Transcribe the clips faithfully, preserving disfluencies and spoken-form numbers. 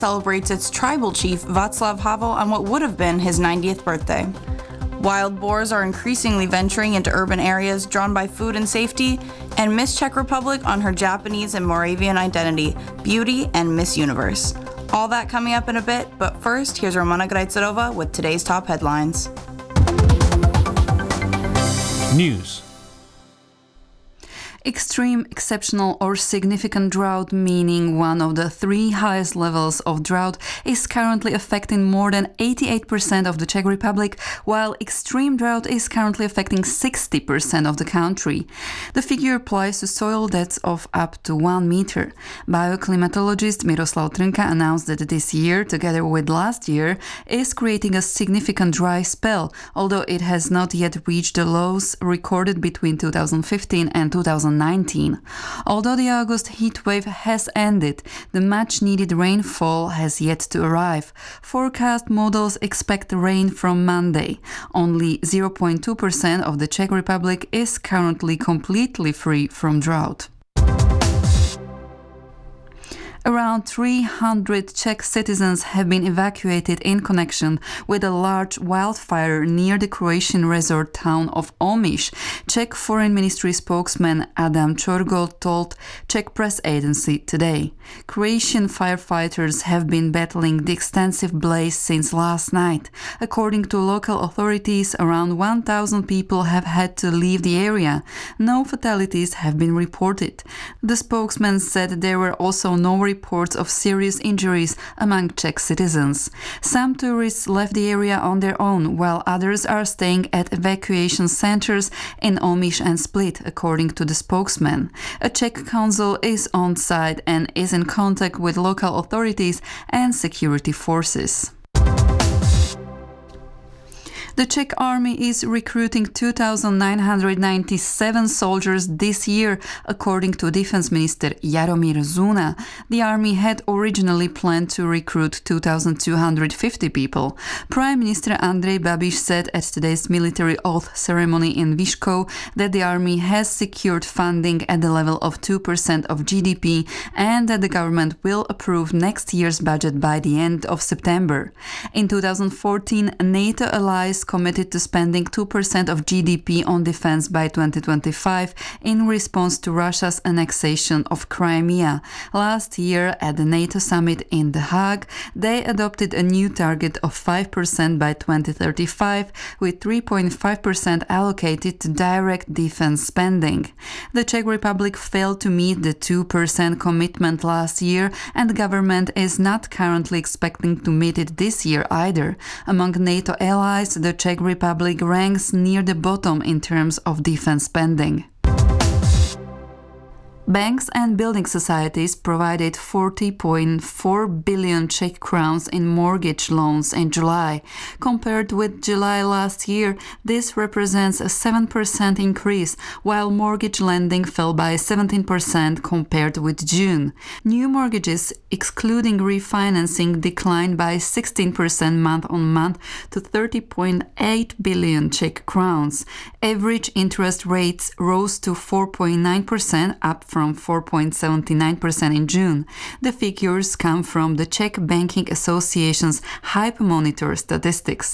celebrates its tribal chief Václav Havel on what would have been his ninetieth birthday. Wild boars are increasingly venturing into urban areas drawn by food and safety, and Miss Czech Republic on her Japanese and Moravian identity, beauty, and Miss Universe. All that coming up in a bit, but first, here's Romana Grajcerova with today's top headlines. News. Extreme, exceptional, or significant drought, meaning one of the three highest levels of drought, is currently affecting more than eighty-eight percent of the Czech Republic, while extreme drought is currently affecting sixty percent of the country. The figure applies to soil depths of up to one meter. Bioclimatologist Miroslav Trnka announced that this year, together with last year, is creating a significant dry spell, although it has not yet reached the lows recorded between two thousand fifteen and two thousand nineteen. Although the August heat wave has ended, the much-needed rainfall has yet to arrive. Forecast models expect rain from Monday. Only zero point two percent of the Czech Republic is currently completely free from drought. Around three hundred Czech citizens have been evacuated in connection with a large wildfire near the Croatian resort town of Omiš, Czech Foreign Ministry spokesman Adam Čorgol told Czech press agency today. Croatian firefighters have been battling the extensive blaze since last night. According to local authorities, around one thousand people have had to leave the area. No fatalities have been reported. The spokesman said there were also no reports of serious injuries among Czech citizens. Some tourists left the area on their own, while others are staying at evacuation centers in Omiš and Split, according to the spokesman. A Czech council is on site and is in contact with local authorities and security forces. The Czech army is recruiting two thousand nine hundred ninety-seven soldiers this year, according to Defense Minister Jaromír Zuna. The army had originally planned to recruit two thousand two hundred fifty people. Prime Minister Andrej Babiš said at today's military oath ceremony in Vyškov that the army has secured funding at the level of two percent of G D P and that the government will approve next year's budget by the end of September. In two thousand fourteen, NATO allies committed to spending two percent of G D P on defense by twenty twenty-five in response to Russia's annexation of Crimea. Last year, at the NATO summit in The Hague, they adopted a new target of five percent by twenty thirty-five, with three point five percent allocated to direct defense spending. The Czech Republic failed to meet the two percent commitment last year, and the government is not currently expecting to meet it this year either. Among NATO allies, the Czech Republic ranks near the bottom in terms of defense spending. Banks and building societies provided forty point four billion Czech crowns in mortgage loans in July. Compared with July last year, this represents a seven percent increase, while mortgage lending fell by seventeen percent compared with June. New mortgages, excluding refinancing, declined by sixteen percent month-on-month to thirty point eight billion Czech crowns. Average interest rates rose to four point nine percent, up from four point seven nine percent in June. The figures come from the Czech Banking Association's Hypomonitor statistics.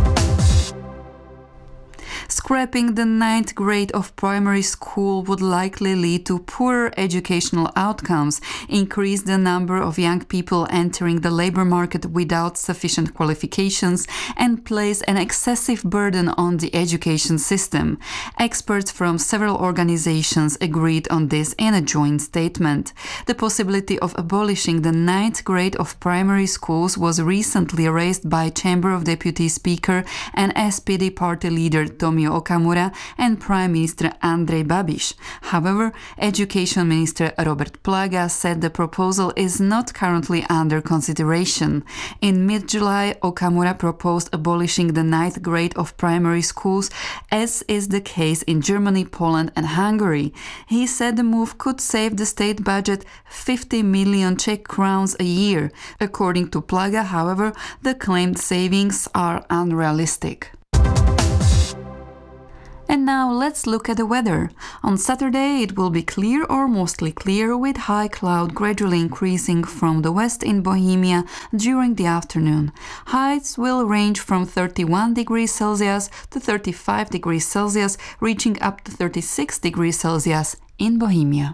Scrapping the ninth grade of primary school would likely lead to poorer educational outcomes, increase the number of young people entering the labor market without sufficient qualifications, and place an excessive burden on the education system. Experts from several organizations agreed on this in a joint statement. The possibility of abolishing the ninth grade of primary schools was recently raised by Chamber of Deputy Speaker and S P D party leader Tomio Okamura and Prime Minister Andrej Babiš. However, Education Minister Robert Plaga said the proposal is not currently under consideration. In mid-July, Okamura proposed abolishing the ninth grade of primary schools, as is the case in Germany, Poland and Hungary. He said the move could save the state budget fifty million Czech crowns a year. According to Plaga, however, the claimed savings are unrealistic. And now let's look at the weather. On Saturday it will be clear or mostly clear with high cloud gradually increasing from the west in Bohemia during the afternoon. Highs will range from thirty-one degrees Celsius to thirty-five degrees Celsius, reaching up to thirty-six degrees Celsius in Bohemia.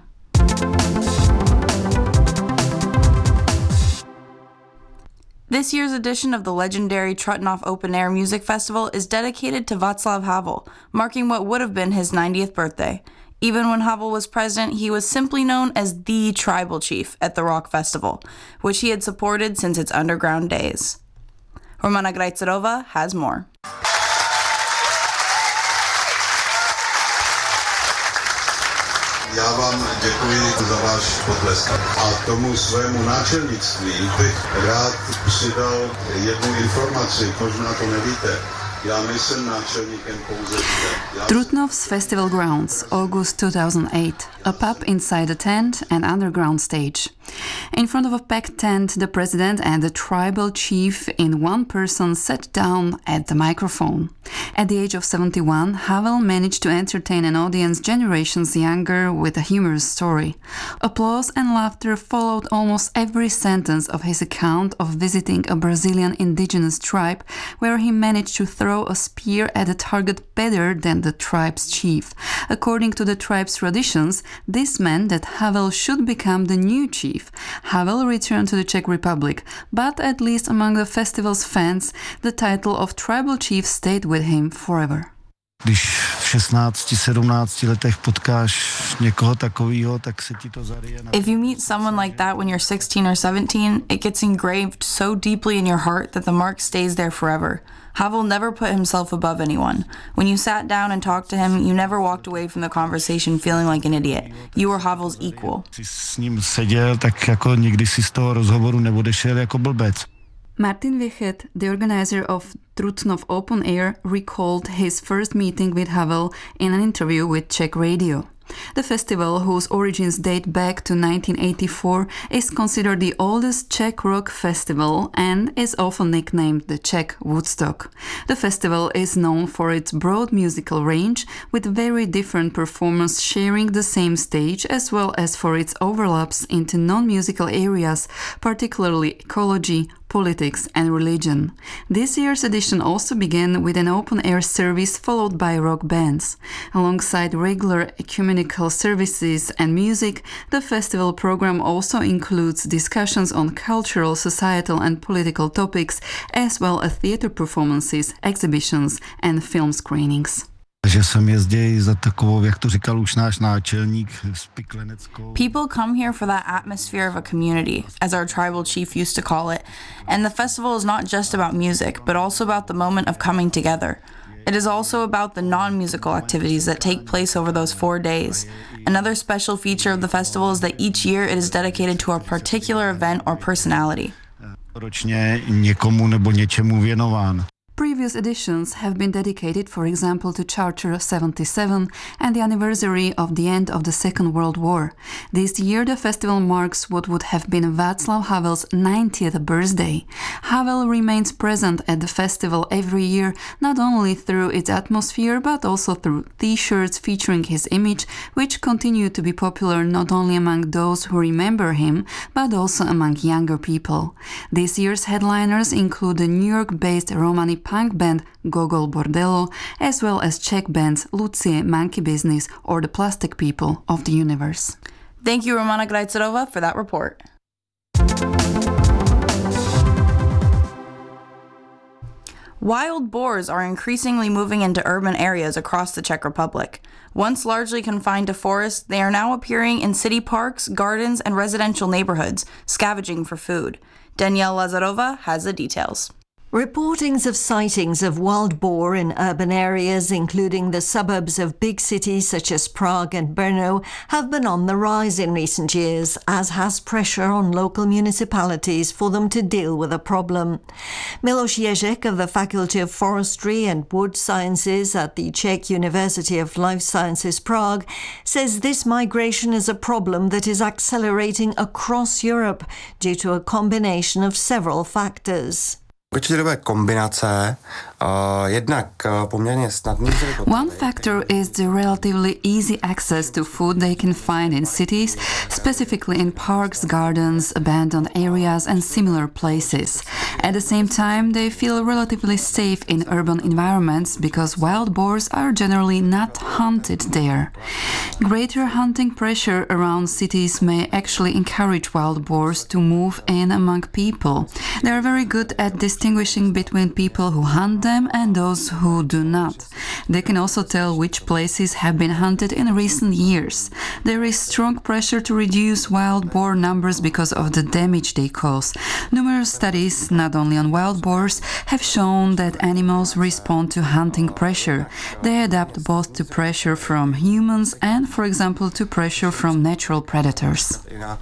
This year's edition of the legendary Trutnov Open Air Music Festival is dedicated to Václav Havel, marking what would have been his ninetieth birthday. Even when Havel was president, he was simply known as the tribal chief at the rock festival, which he had supported since its underground days. Romana Grajcerova has more. Já vám děkuji za váš potlesk. A tomu svému náčelnictví bych rád přidal jednu informaci, možná to nevíte. Já nejsem náčelníkem pouze zde. Trutnov's Festival Grounds, August two thousand eight. A pub inside a tent and underground stage. In front of a packed tent, the president and the tribal chief in one person sat down at the microphone. At the age of seventy-one, Havel managed to entertain an audience generations younger with a humorous story. Applause and laughter followed almost every sentence of his account of visiting a Brazilian indigenous tribe, where he managed to throw a spear at a target better than the tribe's chief. According to the tribe's traditions, this meant that Havel should become the new chief. Havel returned to the Czech Republic, but at least among the festival's fans, the title of tribal chief stayed with him forever. Když v šestnácti sedmnácti letech potkáš někoho takového, tak se ti to zaryje na... If you meet someone like that when you're sixteen or seventeen, it gets engraved so deeply in your heart that the mark stays there forever. Havel never put himself above anyone. When you sat down and talked to him, you never walked away from the conversation feeling like an idiot. You were Havel's equal. Jsi s ním seděl, tak jako nikdy si z toho rozhovoru neodešel jako blbec. Martin Vichet, the organizer of Trutnov Open Air, recalled his first meeting with Havel in an interview with Czech Radio. The festival, whose origins date back to nineteen eighty-four, is considered the oldest Czech rock festival and is often nicknamed the Czech Woodstock. The festival is known for its broad musical range, with very different performers sharing the same stage, as well as for its overlaps into non-musical areas, particularly ecology, politics and religion. This year's edition also began with an open-air service followed by rock bands. Alongside regular ecumenical services and music, the festival program also includes discussions on cultural, societal and political topics, as well as theater performances, exhibitions and film screenings. Že sem jezdí za takovou, jak to říkal už náš náčelník, spikleneckou. People come here for that atmosphere of a community, as our tribal chief used to call it, and the festival is not just about music, but also about the moment of coming together. It is also about the non-musical activities that take place over those four days. Another special feature of the festival is that each year it is dedicated to a particular event or personality. Ročně někomu nebo něčemu věnován. Previous editions have been dedicated, for example, to Charter seventy-seven and the anniversary of the end of the Second World War. This year the festival marks what would have been Václav Havel's ninetieth birthday. Havel remains present at the festival every year, not only through its atmosphere but also through t-shirts featuring his image, which continue to be popular not only among those who remember him, but also among younger people. This year's headliners include the New York-based Romani punk band Gogol Bordello, as well as Czech bands Lucie, Monkey Business or the Plastic People of the Universe. Thank you, Romana Grajcerova, for that report. Wild boars are increasingly moving into urban areas across the Czech Republic. Once largely confined to forests, they are now appearing in city parks, gardens, and residential neighborhoods, scavenging for food. Danielle Lazarova has the details. Reportings of sightings of wild boar in urban areas, including the suburbs of big cities such as Prague and Brno, have been on the rise in recent years, as has pressure on local municipalities for them to deal with the problem. Miloš Ježek of the Faculty of Forestry and Wood Sciences at the Czech University of Life Sciences Prague says this migration is a problem that is accelerating across Europe due to a combination of several factors. One factor is the relatively easy access to food they can find in cities, specifically in parks, gardens, abandoned areas and similar places. At the same time, they feel relatively safe in urban environments because wild boars are generally not hunted there. Greater hunting pressure around cities may actually encourage wild boars to move in among people. They are very good at distinguishing between people who hunt them and those who do not. They can also tell which places have been hunted in recent years. There is strong pressure to reduce wild boar numbers because of the damage they cause. Numerous studies, not only on wild boars, have shown that animals respond to hunting pressure. They adapt both to pressure from humans and, for example, to pressure from natural predators.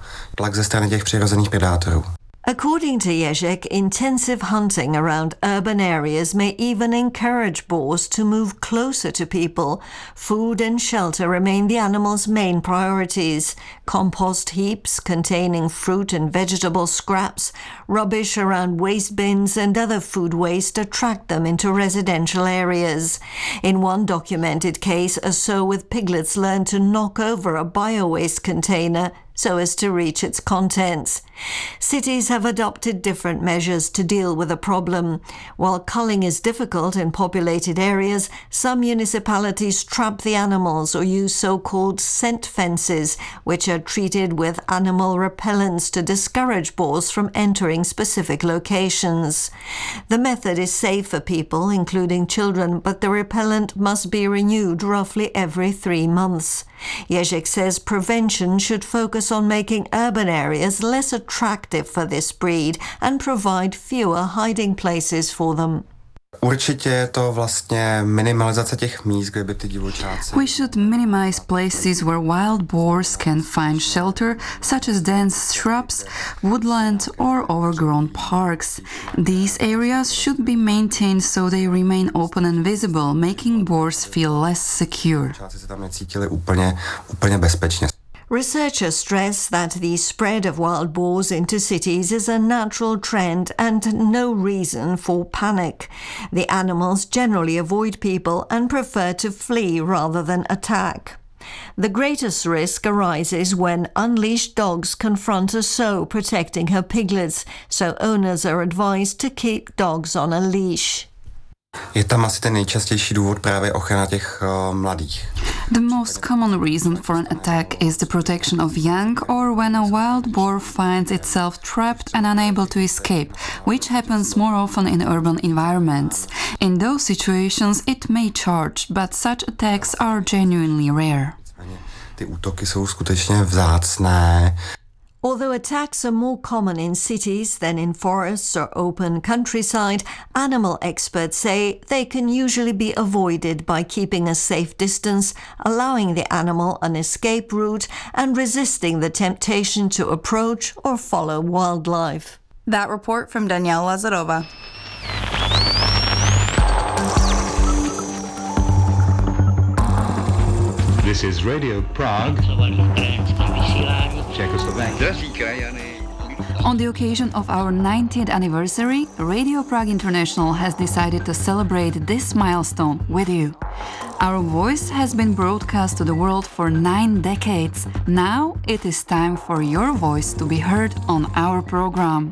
According to Ježek, intensive hunting around urban areas may even encourage boars to move closer to people. Food and shelter remain the animals' main priorities. Compost heaps containing fruit and vegetable scraps, rubbish around waste bins and other food waste attract them into residential areas. In one documented case, a sow with piglets learned to knock over a bio-waste container so as to reach its contents. Cities have adopted different measures to deal with the problem. While culling is difficult in populated areas, some municipalities trap the animals or use so-called scent fences, which are treated with animal repellents to discourage boars from entering specific locations. The method is safe for people, including children, but the repellent must be renewed roughly every three months. Ježek says prevention should focus on making urban areas less attractive for this breed and provide fewer hiding places for them. Určitě je to vlastně minimalizace těch míst, kde by ty divočáci. We should minimize places where wild boars can find shelter, such as dense shrubs, woodland or overgrown parks. These areas should be maintained so they remain open and visible, making boars feel less secure. Divočáci se tam necítili úplně, úplně bezpečně. Researchers stress that the spread of wild boars into cities is a natural trend and no reason for panic. The animals generally avoid people and prefer to flee rather than attack. The greatest risk arises when unleashed dogs confront a sow protecting her piglets, so owners are advised to keep dogs on a leash. Je tam asi ten nejčastější důvod právě ochrana těch uh, mladých. The most common reason for an attack is the protection of young or when a wild boar finds itself trapped and unable to escape, which happens more often in urban environments. In those situations it may charge, but such attacks are genuinely rare. Ty útoky jsou skutečně vzácné. Although attacks are more common in cities than in forests or open countryside, animal experts say they can usually be avoided by keeping a safe distance, allowing the animal an escape route, and resisting the temptation to approach or follow wildlife. That report from Danielle Lazarova. This is Radio Prague, Czechoslovakia. On the occasion of our ninetieth anniversary, Radio Prague International has decided to celebrate this milestone with you. Our voice has been broadcast to the world for nine decades. Now it is time for your voice to be heard on our program.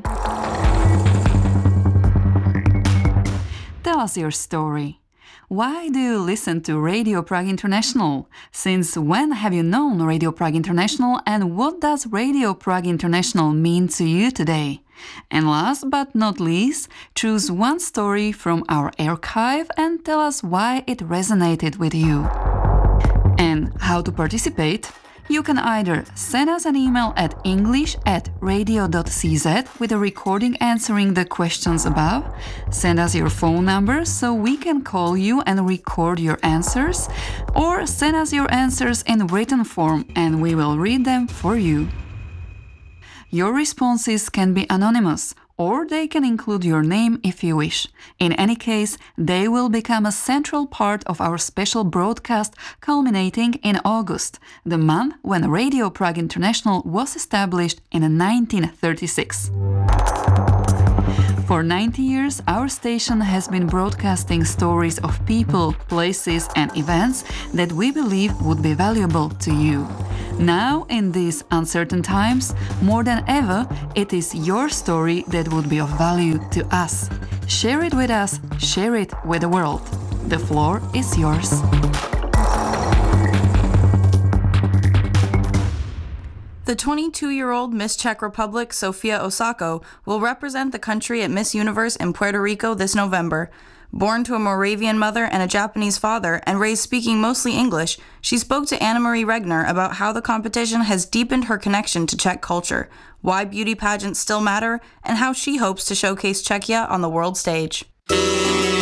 Tell us your story. Why do you listen to Radio Prague International? Since when have you known Radio Prague International, and what does Radio Prague International mean to you today? And last but not least, choose one story from our archive and tell us why it resonated with you. And how to participate? You can either send us an email at english at radio dot c z with a recording answering the questions above, send us your phone number so we can call you and record your answers, or send us your answers in written form and we will read them for you. Your responses can be anonymous, or they can include your name if you wish. In any case, they will become a central part of our special broadcast culminating in August, the month when Radio Prague International was established in nineteen thirty-six. For ninety years, our station has been broadcasting stories of people, places, and events that we believe would be valuable to you. Now, in these uncertain times, more than ever, it is your story that would be of value to us. Share it with us, share it with the world. The floor is yours. The twenty-two-year-old Miss Czech Republic, Sofia Osako, will represent the country at Miss Universe in Puerto Rico this November. Born to a Moravian mother and a Japanese father and raised speaking mostly English, she spoke to Anna Marie Regner about how the competition has deepened her connection to Czech culture, why beauty pageants still matter, and how she hopes to showcase Czechia on the world stage.